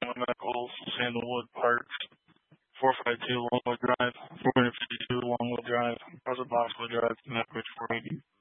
Family Medical, Sandalwood Parks, 452 Longwood Drive, 452 Longwood Drive, Boxwood Drive, Map Bridge 480.